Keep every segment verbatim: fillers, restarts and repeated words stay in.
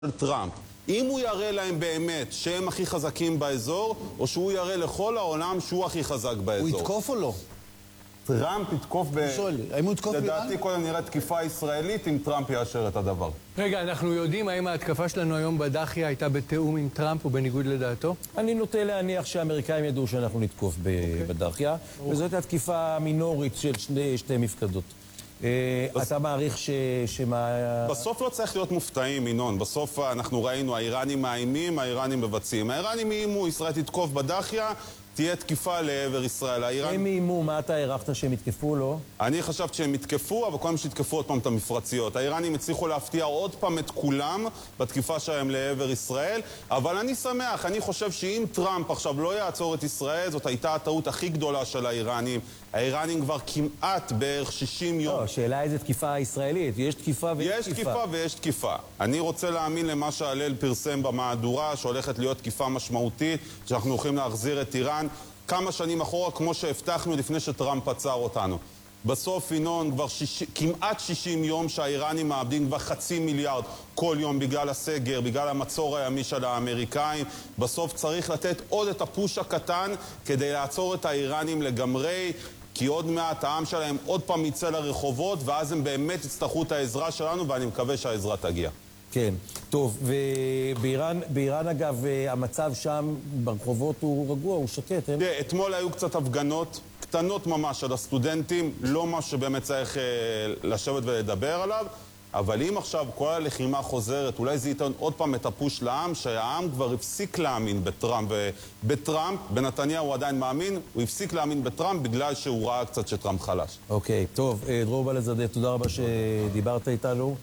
טראמפ. אם הוא יראה להם באמת שהם הכי חזקים באזור, או שהוא יראה לכל העולם שהוא הכי חזק באזור. הוא יתקוף או לא? טראמפ יתקוף ב... שואל, האם הוא יתקוף באיראן? לדעתי קודם נראה תקיפה ישראלית אם טראמפ יאשר את הדבר. רגע, אנחנו יודעים האם ההתקפה שלנו היום בדחיה הייתה בתיאום עם טראמפ או בניגוד לדעתו? אני נוטה להניח שהאמריקאים ידעו שאנחנו נתקוף בדחיה, וזאת התקיפה מינורית של שתי מפקדות. אתה מעריך שמה... בסוף לא צריך להיות מופתעים, ינון. בסוף אנחנו ראינו, האיראנים מאיימים, האיראנים מבצעים. האיראנים איימו, ישראל תתקוף בדחיה, תהיה תקיפה לעבר ישראל. הם איימו, מה אתה הערכת שהם יתקפו, לא? אני חשבת שהם יתקפו, אבל קודם שיתקפו עוד פעם את המפרציות. האיראנים הצליחו להפתיע עוד פעם את כולם בתקיפה שלהם לעבר ישראל, אבל אני שמח, אני חושב שאם טראמפ עכשיו לא יעצור את ישראל, זאת הייתה הטעות הכי גדולה של האיראנים. האיראנים כבר כמעט בערך שישים יום. לא, שאלה איזה תקיפה ישראלית. יש תקיפה ויש יש תקיפה. יש תקיפה ויש תקיפה. אני רוצה להאמין למה שהלל פרסם במהדורה, שהולכת להיות תקיפה משמעותית, שאנחנו הולכים להחזיר את איראן כמה שנים אחורה, כמו שהבטחנו לפני שטראמפ עצר אותנו. בסוף, ינון, כבר שיש, כמעט שישים יום שהאיראנים מאבדים כבר חצי מיליארד כל יום בגלל הסגר, בגלל המצור הימי של האמריקאים. בסוף צריך לתת עוד את הפוש הקטן כדי לעצור את האיראנים לגמרי, כי עוד מעט העם שלהם עוד פעם יצא לרחובות, ואז הם באמת יצטרכו את העזרה שלנו, ואני מקווה שהעזרה תגיע. כן, טוב, ובאיראן, באיראן אגב, המצב שם ברחובות הוא רגוע, הוא שקט, אין? תראה, אתמול היו קצת הפגנות קטנות ממש של הסטודנטים, לא מה שבאמת צריך אה, לשבת ולדבר עליו, אבל אם עכשיו כל הלחימה חוזרת, אולי זה ייתן עוד פעם את הפוש לעם, שהעם כבר הפסיק להאמין בטראמפ, ובטראמפ, בנתניהו הוא עדיין מאמין, הוא הפסיק להאמין בטראמפ בגלל שהוא ראה קצת שטראמפ חלש. אוקיי, טוב, דרור בלזדה, תודה רבה שדיברת איתנו.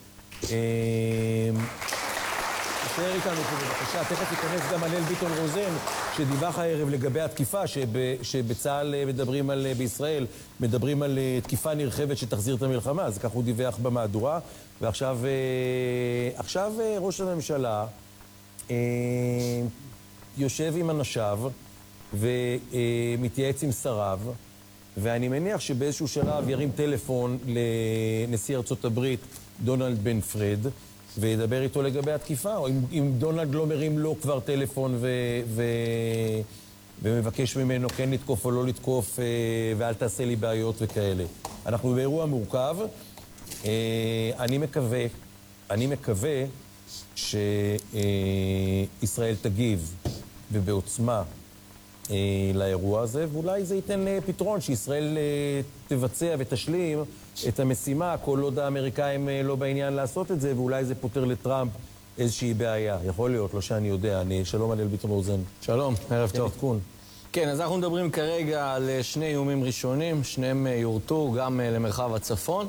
תשאר איתנו פה בבקשה, תכף ייכנס גם הלל ביטון רוזן שדיווח הערב לגבי התקיפה שבצה"ל מדברים על, בישראל מדברים על תקיפה נרחבת שתחזיר את המלחמה, אז כך הוא דיווח במהדורה. ועכשיו עכשיו ראש הממשלה יושב עם אנשיו ומתייעץ עם שריו, ואני מניח שבאיזשהו שלב ירים טלפון לנשיא ארצות הברית דונלד בן פרד וידבר איתו לגבי התקיפה, או אם, אם דונלד לא מרים לו כבר טלפון ו, ו, ומבקש ממנו כן לתקוף או לא לתקוף, ואל תעשה לי בעיות וכאלה. אנחנו באירוע מורכב. אני מקווה, אני מקווה שישראל תגיב ובעוצמה לאירוע הזה, ואולי זה ייתן פתרון שישראל תבצע ותשלים את המשימה, כל עוד האמריקאים לא בעניין לעשות את זה, ואולי זה פותר לטראמפ איזושהי בעיה. יכול להיות, לא שאני יודע. אני שלום הלל ביטון רוזן. שלום, ערב טוב. עדכון. כן, אז אנחנו מדברים כרגע על שני איומים ראשונים, שניהם יורטו גם למרחב הצפון.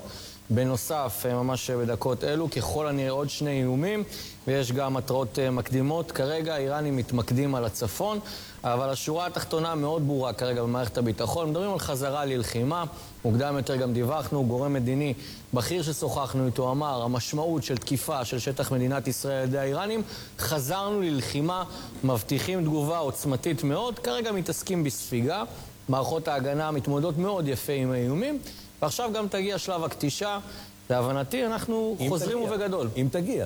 בנוסף, ממש בדקות אלו, ככל הנראה עוד שני איומים, ויש גם מטרות מקדימות. כרגע האיראנים מתמקדים על הצפון, אבל השורה התחתונה מאוד ברורה כרגע במערכת הביטחון. מדברים על חזרה ללחימה, מוקדם יותר גם דיווחנו, גורם מדיני בכיר ששוחחנו איתו אמר, המשמעות של תקיפה של שטח מדינת ישראל על ידי האיראנים, חזרנו ללחימה, מבטיחים תגובה עוצמתית מאוד, כרגע מתעסקים בספיגה, מערכות ההגנה מתמודדות מאוד יפה עם האיומים, ועכשיו גם תגיע שלב הקטישה, להבנתי אנחנו חוזרים תגיע. ובגדול. אם תגיע.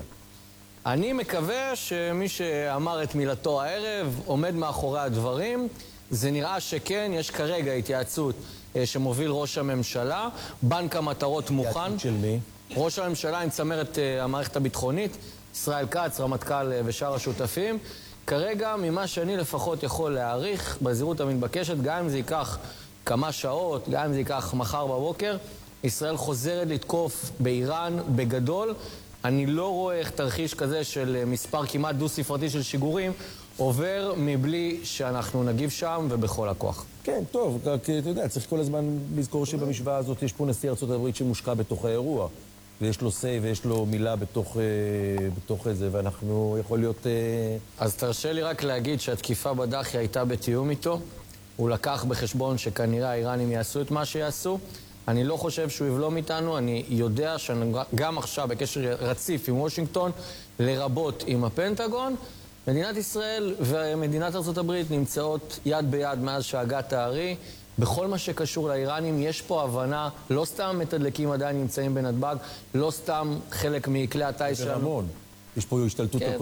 אני מקווה שמי שאמר את מילתו הערב עומד מאחורי הדברים. זה נראה שכן, יש כרגע התייעצות שמוביל ראש הממשלה. בנק המטרות מוכן. התייעצות של מי? ראש הממשלה עם צמרת המערכת הביטחונית, ישראל כץ, רמטכ"ל ושאר השותפים. כרגע, ממה שאני לפחות יכול להעריך, בזהירות המתבקשת, גם אם זה ייקח כמה שעות, גם אם זה ייקח מחר בבוקר, ישראל חוזרת לתקוף באיראן בגדול. אני לא רואה איך תרחיש כזה של מספר כמעט דו-ספרתי של שיגורים עובר מבלי שאנחנו נגיב שם ובכל הכוח. כן, טוב, כי אתה יודע, צריך כל הזמן לזכור שבמשוואה הזאת יש פה נשיא ארצות הברית שמושקע בתוך האירוע, ויש לו say ויש לו מילה בתוך, בתוך זה, ואנחנו יכול להיות... אז תרשה לי רק להגיד שהתקיפה בדחיה הייתה בתיאום איתו. הוא לקח בחשבון שכנראה האיראנים יעשו את מה שיעשו. אני לא חושב שהוא יבלום איתנו, אני יודע שגם עכשיו בקשר רציף עם וושינגטון, לרבות עם הפנטגון, מדינת ישראל ומדינת ארצות הברית נמצאות יד ביד מאז שהגעת הארי, בכל מה שקשור לאיראנים יש פה הבנה, לא סתם מתדלקים עדיין נמצאים בנתב"ג, לא סתם חלק מכלי הטייס שלנו. ברמון. יש פה השתלטות כן, על כל